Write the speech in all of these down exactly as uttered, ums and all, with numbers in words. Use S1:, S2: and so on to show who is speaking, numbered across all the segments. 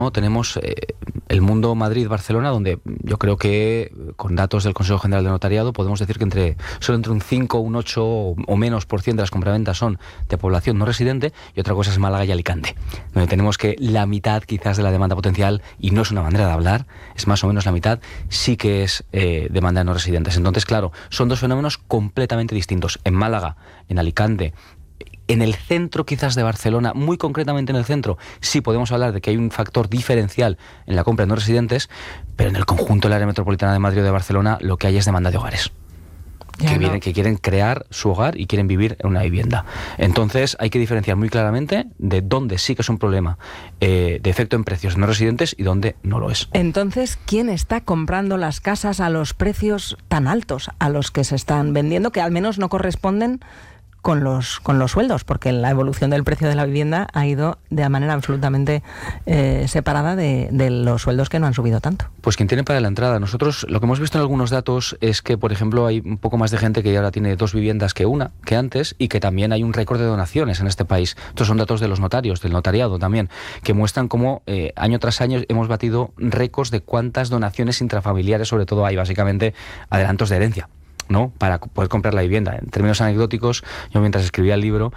S1: ¿no? Tenemos eh, el mundo Madrid-Barcelona, donde yo creo que con datos del Consejo General de Notariado podemos decir que entre solo entre un cinco, un ocho o menos por ciento de las compraventas son de población no residente, y otra cosa es Málaga y Alicante, donde tenemos que la mitad quizás de la demanda potencial, y no es una manera de hablar, es más o menos la mitad, sí que es eh, demanda de no residentes. Entonces, claro, son dos fenómenos completamente distintos. En Málaga, en Alicante, en el centro quizás de Barcelona, muy concretamente en el centro, sí podemos hablar de que hay un factor diferencial en la compra de no residentes, pero en el conjunto del área metropolitana de Madrid o de Barcelona lo que hay es demanda de hogares. Que, vienen, que quieren crear su hogar y quieren vivir en una vivienda. Entonces hay que diferenciar muy claramente de dónde sí que es un problema eh, de efecto en precios no residentes y dónde no lo es.
S2: Entonces, ¿quién está comprando las casas a los precios tan altos a los que se están vendiendo, que al menos no corresponden con los con los sueldos? Porque la evolución del precio de la vivienda ha ido de manera absolutamente eh, separada de, de los sueldos, que no han subido tanto.
S1: Pues quien tiene para la entrada. Nosotros lo que hemos visto en algunos datos es que, por ejemplo, hay un poco más de gente que ahora tiene dos viviendas que una, que antes, y que también hay un récord de donaciones en este país. Estos son datos de los notarios, del notariado también, que muestran cómo eh, año tras año hemos batido récords de cuántas donaciones intrafamiliares, sobre todo hay básicamente adelantos de herencia, ¿no?, para poder comprar la vivienda. En términos anecdóticos, yo mientras escribía el libro,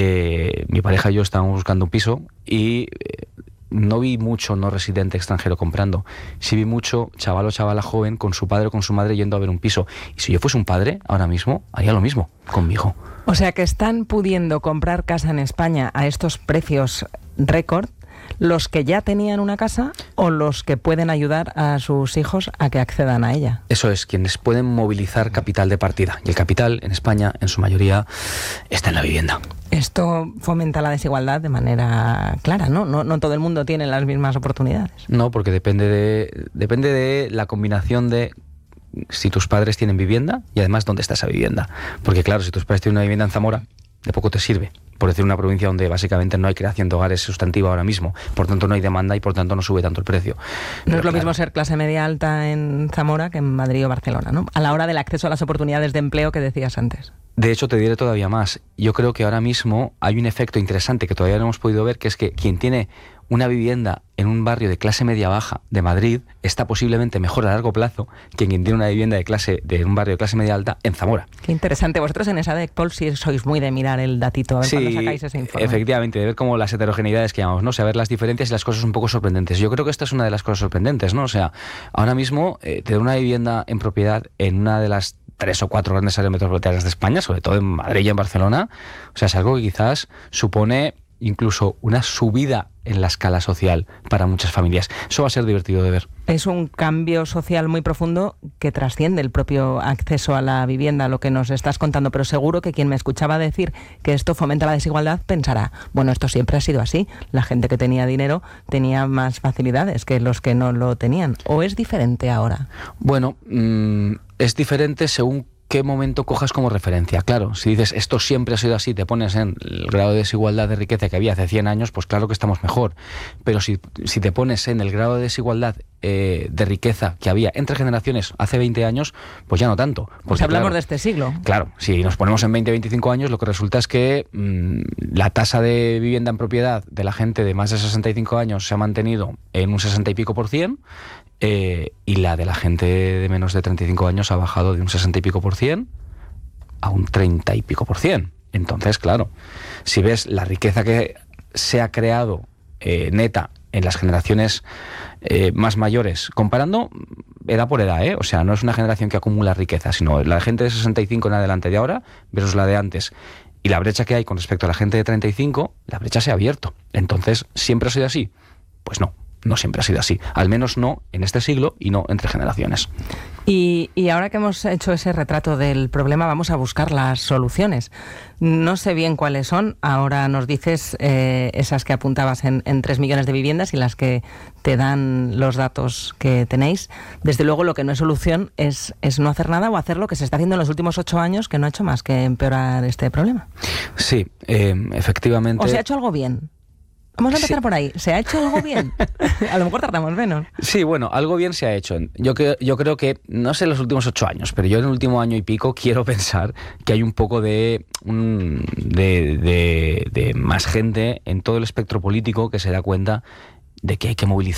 S1: eh, mi pareja y yo estábamos buscando un piso y eh, no vi mucho no residente extranjero comprando. Sí vi mucho chaval o chavala joven con su padre o con su madre yendo a ver un piso. Y si yo fuese un padre, ahora mismo, haría lo mismo conmigo.
S2: O sea que están pudiendo comprar casa en España a estos precios récord los que ya tenían una casa o los que pueden ayudar a sus hijos a que accedan a ella.
S1: Eso es, quienes pueden movilizar capital de partida. Y el capital en España, en su mayoría, está en la vivienda.
S2: Esto fomenta la desigualdad de manera clara, ¿no? No, no todo el mundo tiene las mismas oportunidades.
S1: No, porque depende de, depende de la combinación de si tus padres tienen vivienda y además dónde está esa vivienda. Porque claro, si tus padres tienen una vivienda en Zamora, de poco te sirve, por decir una provincia donde básicamente no hay creación de hogares sustantiva ahora mismo, por tanto no hay demanda y por tanto no sube tanto el precio.
S2: No
S1: Pero
S2: es lo
S1: claro,
S2: mismo ser clase media alta en Zamora que en Madrid o Barcelona, ¿no? A la hora del acceso a las oportunidades de empleo que decías antes.
S1: De hecho, te diré todavía más. Yo creo que ahora mismo hay un efecto interesante que todavía no hemos podido ver, que es que quien tiene una vivienda en un barrio de clase media-baja de Madrid está posiblemente mejor a largo plazo que quien tiene una vivienda de clase de un barrio de clase media-alta en Zamora.
S2: Qué interesante. Vosotros en esa Paul, sí sois muy de mirar el datito, a ver
S1: Sí,
S2: cuándo sacáis ese informe.
S1: Efectivamente, de ver como las heterogeneidades que llamamos, ¿no? O sea, ver las diferencias y las cosas un poco sorprendentes. Yo creo que esta es una de las cosas sorprendentes, ¿no? O sea, ahora mismo eh, tener una vivienda en propiedad en una de las tres o cuatro grandes áreas metropolitanas de España, sobre todo en Madrid y en Barcelona, o sea, es algo que quizás supone incluso una subida en la escala social para muchas familias. Eso va a ser divertido de ver.
S2: Es un cambio social muy profundo que trasciende el propio acceso a la vivienda, lo que nos estás contando, pero seguro que quien me escuchaba decir que esto fomenta la desigualdad pensará, bueno, esto siempre ha sido así, la gente que tenía dinero tenía más facilidades que los que no lo tenían, ¿o es diferente ahora?
S1: Bueno, mmm, es diferente según qué momento cojas como referencia. Claro, si dices esto siempre ha sido así, te pones en el grado de desigualdad de riqueza que había hace cien años, pues claro que estamos mejor. Pero si, si te pones en el grado de desigualdad eh, de riqueza que había entre generaciones hace veinte años, pues ya no tanto. Porque,
S2: pues hablamos
S1: claro,
S2: de este siglo.
S1: Claro, si nos ponemos en veinte, veinticinco años, lo que resulta es que mmm, la tasa de vivienda en propiedad de la gente de más de sesenta y cinco años se ha mantenido en un sesenta y pico por cien, Eh, y la de la gente de menos de treinta y cinco años ha bajado de un sesenta y pico por cien a un treinta y pico por cien. Entonces, claro, si ves la riqueza que se ha creado eh, neta en las generaciones eh, más mayores, comparando edad por edad, ¿eh? O sea, no es una generación que acumula riqueza, sino la gente de sesenta y cinco en adelante de ahora versus la de antes. Y la brecha que hay con respecto a la gente de treinta y cinco, la brecha se ha abierto. Entonces, ¿siempre ha sido así? Pues no. No siempre ha sido así, al menos no en este siglo y no entre generaciones.
S2: Y, y ahora que hemos hecho ese retrato del problema, vamos a buscar las soluciones. No sé bien cuáles son, ahora nos dices eh, esas que apuntabas en, en tres millones de viviendas y las que te dan los datos que tenéis. Desde luego lo que no es solución es, es no hacer nada o hacer lo que se está haciendo en los últimos ocho años, que no ha hecho más que empeorar este problema.
S1: Sí, eh, efectivamente.
S2: ¿O se ha hecho algo bien? Vamos a empezar sí. por ahí. ¿Se ha hecho algo bien? A lo mejor tardamos menos.
S1: Sí, bueno, algo bien se ha hecho. Yo, que, yo creo que, no sé en los últimos ocho años, pero yo en el último año y pico quiero pensar que hay un poco de, un, de, de, de más gente en todo el espectro político que se da cuenta de que hay que movilizar